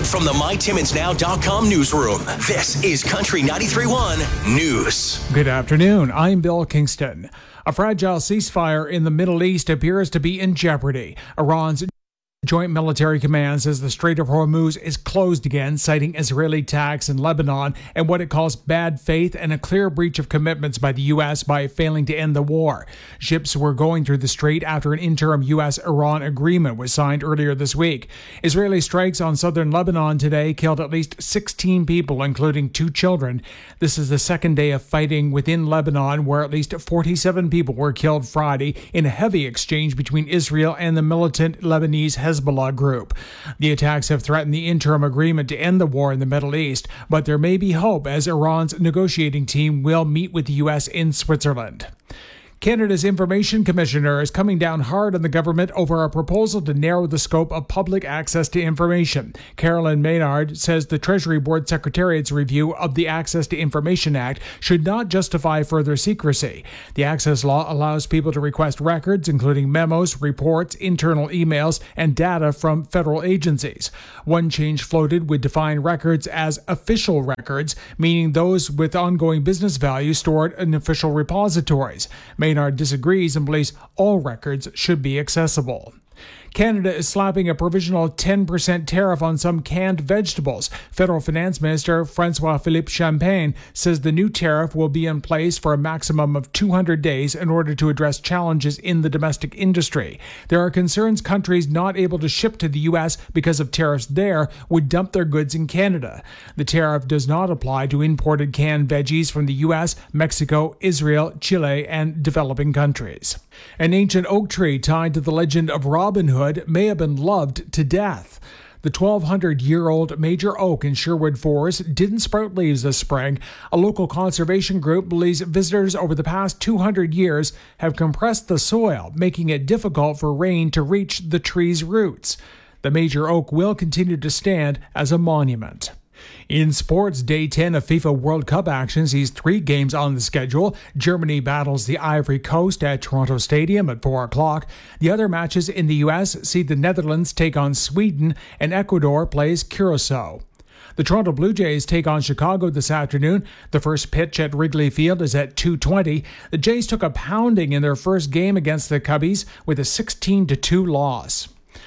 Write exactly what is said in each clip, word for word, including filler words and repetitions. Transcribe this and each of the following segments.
from the my timmins now dot com newsroom, this is Country ninety-three point one News. Good afternoon. I'm Bill Kingston. A fragile ceasefire in the Middle East appears to be in jeopardy. Iran's Joint Military Command says the Strait of Hormuz is closed again, citing Israeli attacks in Lebanon and what it calls bad faith and a clear breach of commitments by the U S by failing to end the war. Ships were going through the strait after an interim U S Iran agreement was signed earlier this week. Israeli strikes on southern Lebanon today killed at least sixteen people, including two children. This is the second day of fighting within Lebanon, where at least forty-seven people were killed Friday in a heavy exchange between Israel and the militant Lebanese Hezbollah group. The attacks have threatened the interim agreement to end the war in the Middle East, but there may be hope as Iran's negotiating team will meet with the U S in Switzerland. Canada's Information Commissioner is coming down hard on the government over a proposal to narrow the scope of public access to information. Carolyn Maynard says the Treasury Board Secretariat's review of the Access to Information Act should not justify further secrecy. The access law allows people to request records, including memos, reports, internal emails, and data from federal agencies. One change floated would define records as official records, meaning those with ongoing business value stored in official repositories. Maynard disagrees and believes all records should be accessible. Canada is slapping a provisional ten percent tariff on some canned vegetables. Federal Finance Minister François-Philippe Champagne says the new tariff will be in place for a maximum of two hundred days in order to address challenges in the domestic industry. There are concerns countries not able to ship to the U S because of tariffs there would dump their goods in Canada. The tariff does not apply to imported canned veggies from the U S, Mexico, Israel, Chile, and developing countries. An ancient oak tree tied to the legend of Robin Hood may have been loved to death. The twelve hundred year old major oak in Sherwood Forest didn't sprout leaves this spring. A local conservation group believes visitors over the past two hundred years have compressed the soil, making it difficult for rain to reach the tree's roots. The major oak will continue to stand as a monument. In sports, day ten of FIFA World Cup action sees three games on the schedule. Germany battles the Ivory Coast at Toronto Stadium at four o'clock. The other matches in the U S see the Netherlands take on Sweden and Ecuador plays Curacao. The Toronto Blue Jays take on Chicago this afternoon. The first pitch at Wrigley Field is at two twenty. The Jays took a pounding in their first game against the Cubbies with a sixteen to two loss.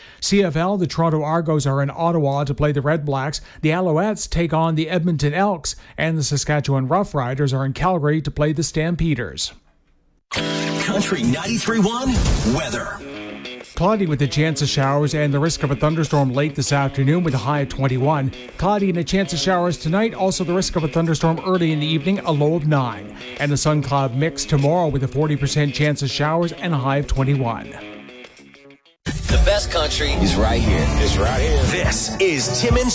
C F L, the Toronto Argos are in Ottawa to play the Red Blacks. The Alouettes take on the Edmonton Elks, and the Saskatchewan Roughriders are in Calgary to play the Stampeders. Country ninety-three point one weather. Cloudy with a chance of showers and the risk of a thunderstorm late this afternoon with a high of twenty-one. Cloudy and a chance of showers tonight, also the risk of a thunderstorm early in the evening, a low of nine. And the sun-cloud mix tomorrow with a forty percent chance of showers and a high of twenty-one. The best country is right here. Is right here. This is Timmins